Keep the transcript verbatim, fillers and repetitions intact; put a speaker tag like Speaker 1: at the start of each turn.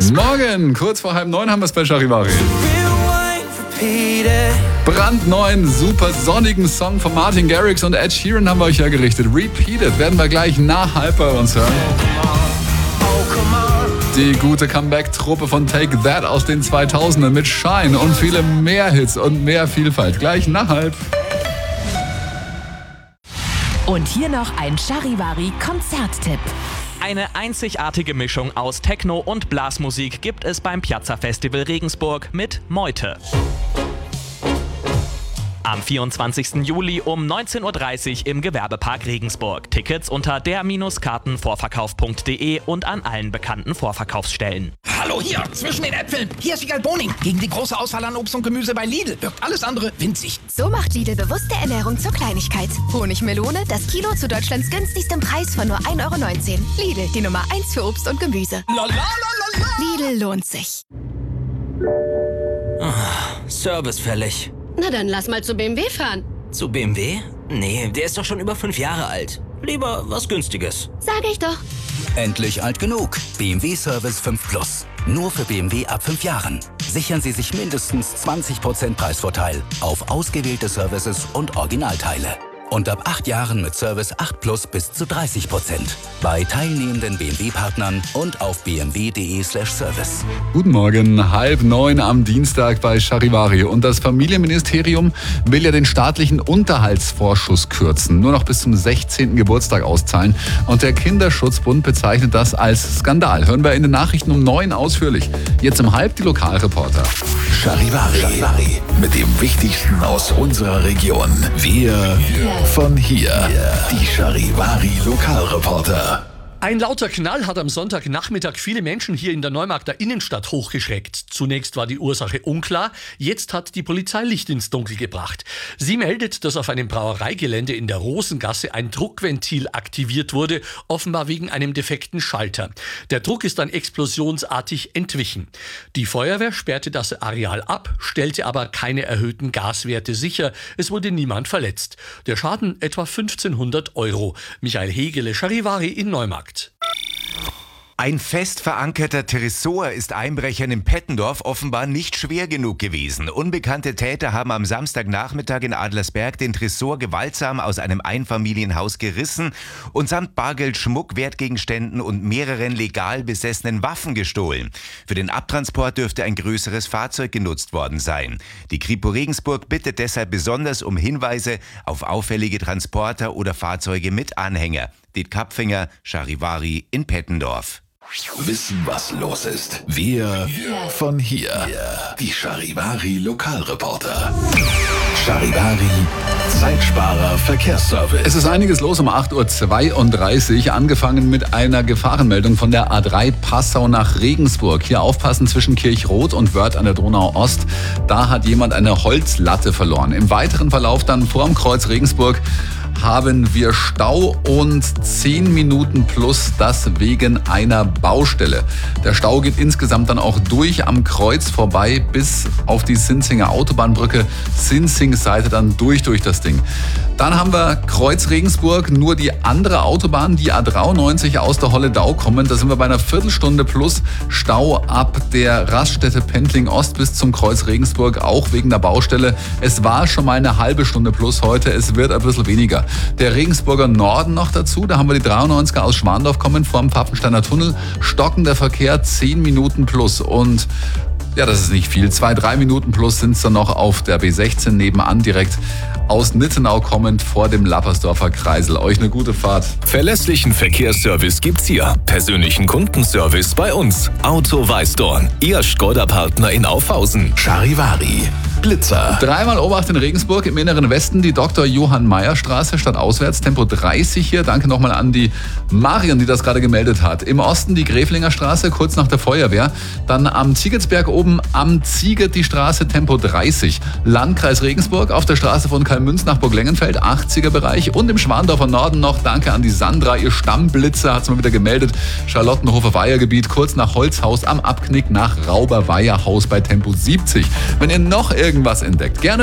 Speaker 1: Morgen, kurz vor halb neun haben wir es bei Charivari. Brandneuen, super sonnigen Song von Martin Garrix und Ed Sheeran haben wir euch hergerichtet. Repeated werden wir gleich nach halb bei uns hören. Die gute Comeback-Truppe von Take That aus den zweitausendern mit Shine und viele mehr Hits und mehr Vielfalt. Gleich nach halb.
Speaker 2: Und hier noch ein Charivari-Konzerttipp.
Speaker 3: Eine einzigartige Mischung aus Techno und Blasmusik gibt es beim Piazza Festival Regensburg mit Meute. Am vierundzwanzigsten Juli um neunzehn Uhr dreißig im Gewerbepark Regensburg. Tickets unter der Karten vorverkauf punkt de und an allen bekannten Vorverkaufsstellen.
Speaker 4: Hallo hier, zwischen den Äpfeln. Hier ist Wiegald Boning. Gegen die große Auswahl an Obst und Gemüse bei Lidl wirkt alles andere winzig.
Speaker 5: So macht Lidl bewusste Ernährung zur Kleinigkeit. Honigmelone, das Kilo zu Deutschlands günstigstem Preis von nur ein Euro neunzehn. Lidl, die Nummer eins für Obst und Gemüse.
Speaker 4: La, la, la, la, la.
Speaker 5: Lidl lohnt sich.
Speaker 6: Oh, Service fällig.
Speaker 7: Na dann lass mal zu B M W fahren.
Speaker 6: Zu B M W? Nee, der ist doch schon über fünf Jahre alt. Lieber was Günstiges.
Speaker 7: Sag ich doch.
Speaker 8: Endlich alt genug. B M W Service fünf Plus. Nur für B M W ab fünf Jahren. Sichern Sie sich mindestens zwanzig Prozent Preisvorteil auf ausgewählte Services und Originalteile. Und ab acht Jahren mit Service acht Plus bis zu dreißig Prozent. Bei teilnehmenden B M W-Partnern und auf b m w punkt de slash service.
Speaker 1: Guten Morgen, halb neun am Dienstag bei Charivari. Und das Familienministerium will ja den staatlichen Unterhaltsvorschuss kürzen. Nur noch bis zum sechzehnten Geburtstag auszahlen. Und der Kinderschutzbund bezeichnet das als Skandal. Hören wir in den Nachrichten um neun ausführlich. Jetzt um halb die Lokalreporter.
Speaker 9: Charivari. Charivari. Mit dem Wichtigsten aus unserer Region. Wir von hier. Die Charivari Lokalreporter.
Speaker 10: Ein lauter Knall hat am Sonntagnachmittag viele Menschen hier in der Neumarkter Innenstadt hochgeschreckt. Zunächst war die Ursache unklar, jetzt hat die Polizei Licht ins Dunkel gebracht. Sie meldet, dass auf einem Brauereigelände in der Rosengasse ein Druckventil aktiviert wurde, offenbar wegen einem defekten Schalter. Der Druck ist dann explosionsartig entwichen. Die Feuerwehr sperrte das Areal ab, stellte aber keine erhöhten Gaswerte sicher. Es wurde niemand verletzt. Der Schaden etwa fünfzehnhundert Euro. Michael Hegele, Charivari in Neumarkt.
Speaker 11: Ein fest verankerter Tresor ist Einbrechern in Pettendorf offenbar nicht schwer genug gewesen. Unbekannte Täter haben am Samstagnachmittag in Adlersberg den Tresor gewaltsam aus einem Einfamilienhaus gerissen und samt Bargeld, Schmuck, Wertgegenständen und mehreren legal besessenen Waffen gestohlen. Für den Abtransport dürfte ein größeres Fahrzeug genutzt worden sein. Die Kripo Regensburg bittet deshalb besonders um Hinweise auf auffällige Transporter oder Fahrzeuge mit Anhänger. Diet Kapfinger, Charivari in Pettendorf.
Speaker 9: Wissen, was los ist. Wir von hier. Die Charivari Lokalreporter. Charivari Zeitsparer Verkehrsservice.
Speaker 1: Es ist einiges los um acht Uhr zweiunddreißig, angefangen mit einer Gefahrenmeldung von der A drei Passau nach Regensburg. Hier aufpassen zwischen Kirchroth und Wörth an der Donau Ost. Da hat jemand eine Holzlatte verloren. Im weiteren Verlauf dann vorm Kreuz Regensburg haben wir Stau und zehn Minuten plus, das wegen einer Baustelle. Der Stau geht insgesamt dann auch durch am Kreuz vorbei bis auf die Sinzinger Autobahnbrücke. Sinzing-Seite dann durch durch das Ding. Dann haben wir Kreuz Regensburg, nur die andere Autobahn, die A dreiundneunzig aus der Holledau kommen. Da sind wir bei einer Viertelstunde plus Stau ab der Raststätte Pendling Ost bis zum Kreuz Regensburg, auch wegen der Baustelle. Es war schon mal eine halbe Stunde plus heute, es wird ein bisschen weniger. Der Regensburger Norden noch dazu, da haben wir die dreiundneunziger aus Schwandorf kommen vorm Pfaffensteiner Tunnel. Stockender Verkehr, zehn Minuten plus und ja, das ist nicht viel. Zwei, drei Minuten plus sind es dann noch auf der B sechzehn nebenan direkt aus Nittenau kommend vor dem Lappersdorfer Kreisel. Euch eine gute Fahrt.
Speaker 9: Verlässlichen Verkehrsservice gibt's hier. Persönlichen Kundenservice bei uns. Auto Weißdorn. Ihr Skoda-Partner in Aufhausen. Charivari. Blitzer.
Speaker 1: Dreimal Obacht in Regensburg, im inneren Westen die Doktor Johann Mayer Straße statt auswärts, Tempo dreißig hier. Danke nochmal an die Marion, die das gerade gemeldet hat. Im Osten die Gräflinger Straße, kurz nach der Feuerwehr. Dann am Ziegetsberg oben am Ziegert die Straße, Tempo dreißig. Landkreis Regensburg auf der Straße von Kalmünz nach Burglengenfeld, achtziger Bereich. Und im Schwandorfer Norden noch, danke an die Sandra, ihr Stammblitzer hat es mal wieder gemeldet. Charlottenhofer Weihergebiet, kurz nach Holzhaus am Abknick nach Rauber Weiherhaus bei Tempo siebzig. Wenn ihr noch irgendwas entdeckt, gerne